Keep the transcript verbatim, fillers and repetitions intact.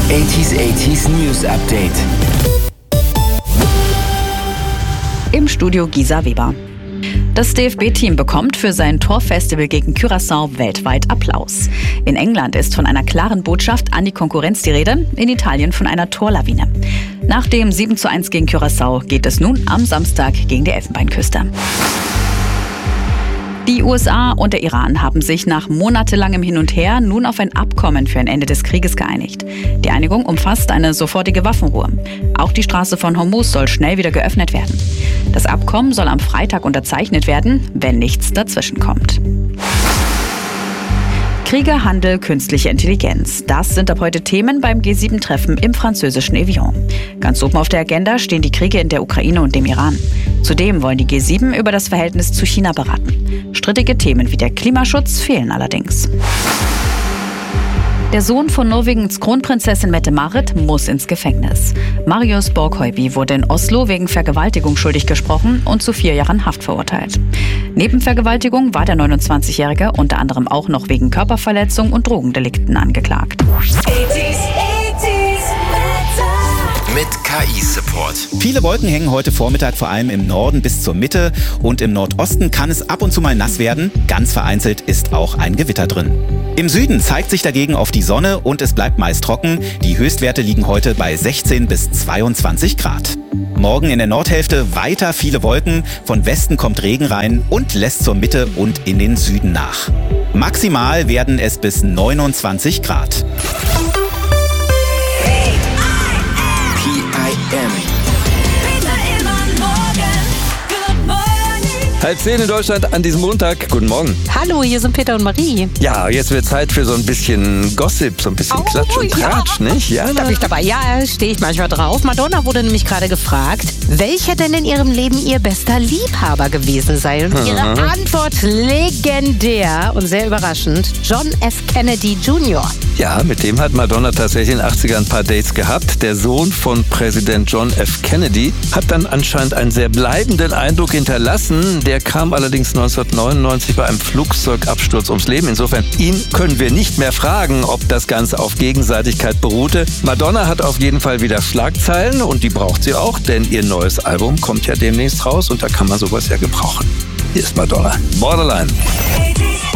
achtziger achtziger News Update. Im Studio Gisa Weber. Das D F B-Team bekommt für sein Torfestival gegen Curaçao weltweit Applaus. In England ist von einer klaren Botschaft an die Konkurrenz die Rede, in Italien von einer Torlawine. Nach dem sieben zu eins gegen Curaçao geht es nun am Samstag gegen die Elfenbeinküste. Die U S A und der Iran haben sich nach monatelangem Hin und Her nun auf ein Abkommen für ein Ende des Krieges geeinigt. Die Einigung umfasst eine sofortige Waffenruhe. Auch die Straße von Hormuz soll schnell wieder geöffnet werden. Das Abkommen soll am Freitag unterzeichnet werden, wenn nichts dazwischenkommt. Kriege, Handel, künstliche Intelligenz. Das sind ab heute Themen beim G sieben Treffen im französischen Evian. Ganz oben auf der Agenda stehen die Kriege in der Ukraine und dem Iran. Zudem wollen die G sieben über das Verhältnis zu China beraten. Strittige Themen wie der Klimaschutz fehlen allerdings. Der Sohn von Norwegens Kronprinzessin Mette-Marit muss ins Gefängnis. Marius Borghøiby wurde in Oslo wegen Vergewaltigung schuldig gesprochen und zu vier Jahren Haft verurteilt. Neben Vergewaltigung war der neunundzwanzigjährige unter anderem auch noch wegen Körperverletzung und Drogendelikten angeklagt. Mit K I-Support. Viele Wolken hängen heute Vormittag vor allem im Norden bis zur Mitte und im Nordosten kann es ab und zu mal nass werden. Ganz vereinzelt ist auch ein Gewitter drin. Im Süden zeigt sich dagegen auf die Sonne und es bleibt meist trocken. Die Höchstwerte liegen heute bei sechzehn bis zweiundzwanzig Grad. Morgen in der Nordhälfte weiter viele Wolken. Von Westen kommt Regen rein und lässt zur Mitte und in den Süden nach. Maximal werden es bis neunundzwanzig Grad. Halb zehn in Deutschland an diesem Montag. Guten Morgen. Hallo, hier sind Peter und Marie. Ja, jetzt wird Zeit für so ein bisschen Gossip, so ein bisschen Oh, Klatsch und ja. Tratsch, nicht? Ja, Da bin ich dabei. Ja, stehe ich manchmal drauf. Madonna wurde nämlich gerade gefragt, welcher denn in ihrem Leben ihr bester Liebhaber gewesen sei. Und ihre Antwort legendär und sehr überraschend. John F. Kennedy Junior Ja, mit dem hat Madonna tatsächlich in den achtzigern ein paar Dates gehabt. Der Sohn von Präsident John F. Kennedy hat dann anscheinend einen sehr bleibenden Eindruck hinterlassen. Der kam allerdings neunzehnhundertneunundneunzig bei einem Flugzeugabsturz ums Leben. Insofern, ihn können wir nicht mehr fragen, ob das Ganze auf Gegenseitigkeit beruhte. Madonna hat auf jeden Fall wieder Schlagzeilen und die braucht sie auch, denn ihr neues Album kommt ja demnächst raus und da kann man sowas ja gebrauchen. Hier ist Madonna. Borderline.